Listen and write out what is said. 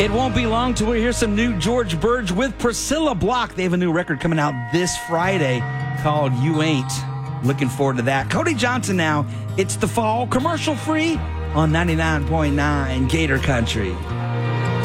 It won't be long till we hear some new George Burge with Priscilla Block. They have a new record coming out this Friday called You Ain't. Looking forward to that. Cody Johnson now. It's the fall, commercial free on 99.9 Gator Country.